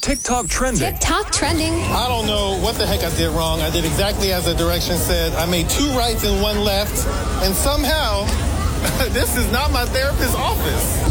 TikTok trending. TikTok trending. I don't know what the heck I did wrong. I did exactly as the directions said. I made 2 rights and 1 left, and somehow this is not my therapist's office.